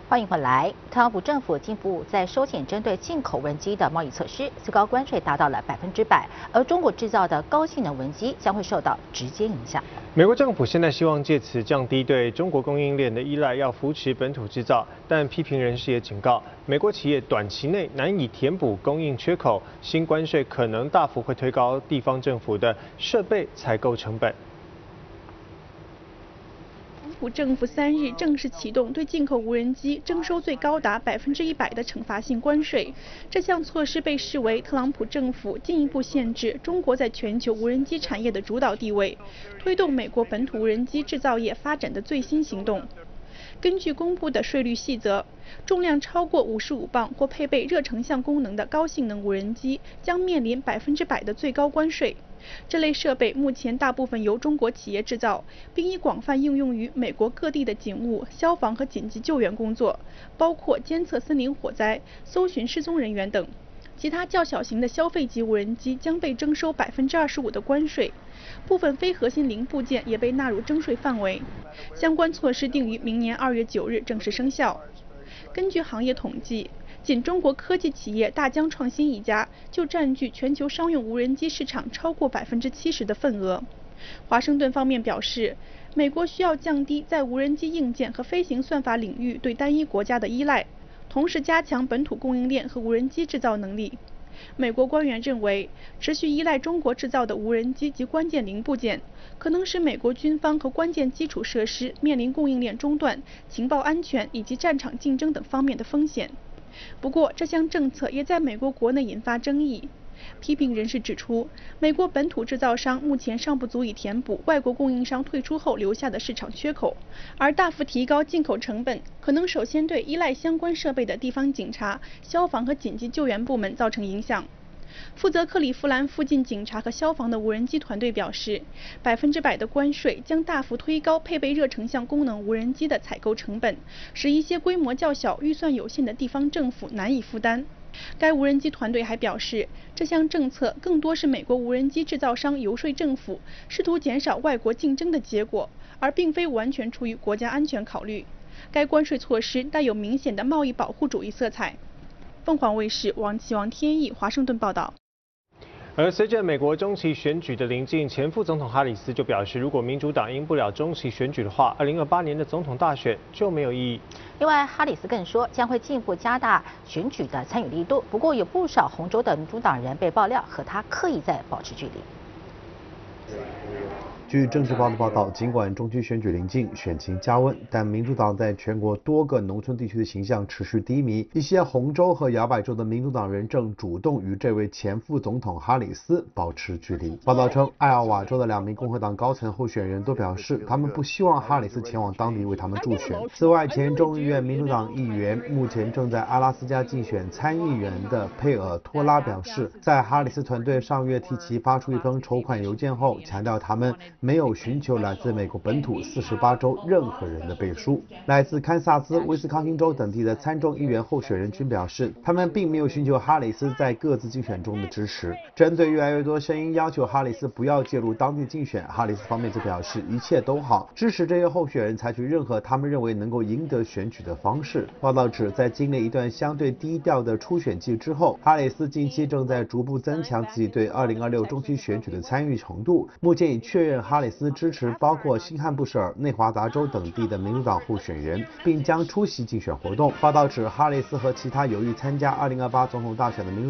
欢迎回来。特朗普政府进一步在收紧针对进口无人机的贸易措施，最高关税达到了100%，而中国制造的高性能无人机将会受到直接影响。 美国政府现在希望借此降低对中国供应链的依赖，要扶持本土制造，但批评人士也警告，美国企业短期内难以填补供应缺口，新关税可能大幅会推高地方政府的设备采购成本。 特朗普政府3日正式启动对进口无人机征收最高达100%的惩罚性关税。这项措施被视为特朗普政府进一步限制中国在全球无人机产业的主导地位，推动美国本土无人机制造业发展的最新行动。根据公布的税率细则，重量超过55磅或配备热成像功能的高性能无人机将面临100%的最高关税。这类设备目前大部分由中国企业制造，并已广泛应用于美国各地的警务、消防和紧急救援工作，包括监测森林火灾、搜寻失踪人员等。其他较小型的消费级无人机将被征收25%的关税，部分非核心零部件也被纳入征税范围。相关措施定于明年2月9日正式生效。根据行业统计，仅中国科技企业大疆创新一家就占据全球商用无人机市场超过70%的份额。华盛顿方面表示，美国需要降低在无人机硬件和飞行算法领域对单一国家的依赖，同时加强本土供应链和无人机制造能力。美国官员认为，持续依赖中国制造的无人机及关键零部件，可能使美国军方和关键基础设施面临供应链中断、情报安全以及战场竞争等方面的风险。不过，这项政策也在美国国内引发争议。批评人士指出，美国本土制造商目前尚不足以填补外国供应商退出后留下的市场缺口，而大幅提高进口成本可能首先对依赖相关设备的地方警察、消防和紧急救援部门造成影响。负责克利夫兰附近警察和消防的无人机团队表示，100%的关税将大幅推高配备热成像功能无人机的采购成本，使一些规模较小、预算有限的地方政府难以负担。该无人机团队还表示，这项政策更多是美国无人机制造商游说政府，试图减少外国竞争的结果，而并非完全出于国家安全考虑。该关税措施带有明显的贸易保护主义色彩。凤凰卫视王启王天意华盛顿报道。 而随着美国中期选举的临近，前副总统哈里斯就表示，如果民主党赢不了中期选举的话，2028年的总统大选就没有意义。 另外，哈里斯更说将会进一步加大选举的参与力度。不过，有不少红州的民主党人被爆料和他刻意在保持距离。 据政治报的报道，尽管中期选举临近，选情加温，但民主党在全国多个农村地区的形象持续低迷。一些红州和摇摆州的民主党人正主动与这位前副总统哈里斯保持距离。报道称，艾奥瓦州的2名共和党高层候选人都表示，他们不希望哈里斯前往当地为他们助选。此外，前众议院民主党议员、目前正在阿拉斯加竞选参议员的佩尔托拉表示，在哈里斯团队上月替其发出一封筹款邮件后，强调他们没有寻求来自美国本土48州任何人的背书。来自堪萨斯、威斯康星州等地的参众议员候选人均表示，他们并没有寻求哈里斯在各自竞选中的支持。针对越来越多声音要求哈里斯不要介入当地竞选，哈里斯方面则表示一切都好，支持这些候选人采取任何他们认为能够赢得选举的方式。报道指，在经历一段相对低调的初选季之后，哈里斯近期正在逐步增强自己对2026中期选举的参与程度。目前已确认哈里斯支持包括新罕布什尔、内华达州等地的民主党候选人，并将出席竞选活动。报道指，哈里斯和其他有意参加2028总统大选的民主